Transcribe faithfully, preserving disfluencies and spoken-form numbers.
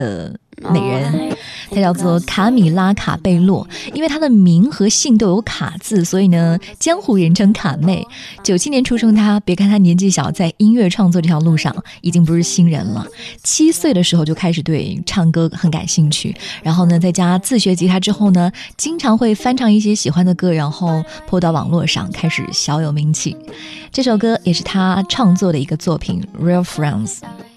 的美人，她叫做卡米拉·卡贝洛。因为她的名和姓都有卡字，所以呢，江湖人称卡妹。九七年出生她，别看她年纪小，在音乐创作这条路上已经不是新人了。七岁的时候就开始对唱歌很感兴趣，然后呢，在家自学吉他之后呢，经常会翻唱一些喜欢的歌，然后播到网络上，开始小有名气。这首歌也是她创作的一个作品《Real Friends》。